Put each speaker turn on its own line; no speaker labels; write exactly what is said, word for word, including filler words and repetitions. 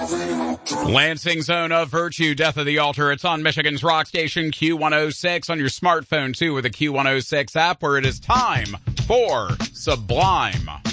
Lansing's own Of Virtue, Death of the Altar. It's on Michigan's rock station Q one oh six, on your smartphone too with the Q one oh six app, where it is time for Sublime.